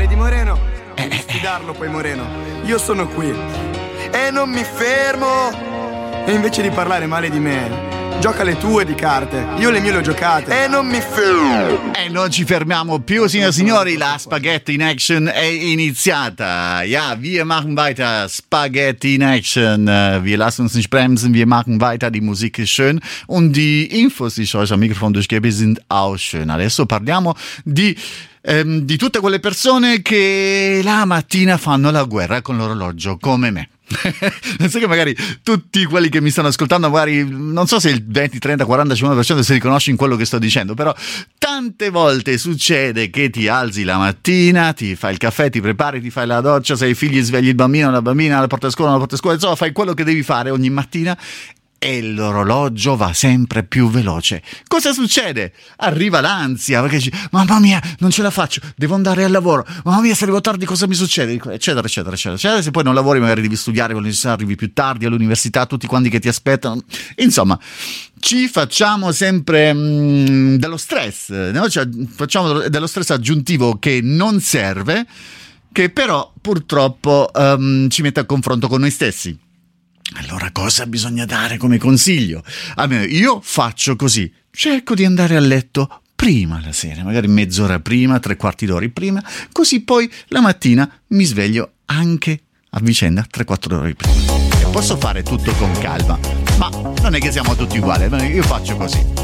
vedi Moreno? Devi sfidarlo poi Moreno. Io sono qui e non mi fermo. E invece di parlare male di me, gioca le tue di carte, io le mie le ho giocate e non mi fermo. E non ci fermiamo più, signore e signori, la Spaghetti in Action è iniziata. Ja, wir machen weiter, Spaghetti in Action. Wir lassen uns nicht bremsen, wir machen weiter, die Musik ist schön und die Infos, die ich euch am Mikrofon durchgebe, sind auch schön. Adesso parliamo di tutte quelle persone che la mattina fanno la guerra con l'orologio, come me. Non so che magari tutti quelli che mi stanno ascoltando, magari non so se il 20, 30, 40, 50% si riconosce in quello che sto dicendo, però tante volte succede che ti alzi la mattina, ti fai il caffè, ti prepari, ti fai la doccia, se hai figli svegli il bambino, la bambina, la porta a scuola, insomma fai quello che devi fare ogni mattina e l'orologio va sempre più veloce. Cosa succede? Arriva l'ansia, perché dici, mamma mia, non ce la faccio, devo andare al lavoro, mamma mia, se arrivo tardi cosa mi succede? Eccetera, eccetera, eccetera. Se poi non lavori magari devi studiare, arrivi più tardi all'università, tutti quanti che ti aspettano. Insomma, ci facciamo sempre dello stress, no? Cioè, facciamo dello stress aggiuntivo che non serve, che però purtroppo ci mette a confronto con noi stessi. Allora cosa bisogna dare come consiglio? Almeno io faccio così, cerco di andare a letto prima la sera, magari mezz'ora prima, 3/4 d'ora prima, così poi la mattina mi sveglio anche a vicenda 3/4 d'ore prima. E posso fare tutto con calma, ma non è che siamo tutti uguali, io faccio così.